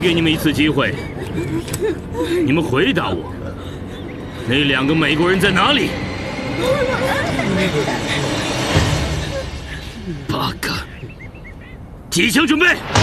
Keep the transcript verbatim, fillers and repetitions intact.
给你们一次机会，你们回答我，那两个美国人在哪里？八个，机枪准备。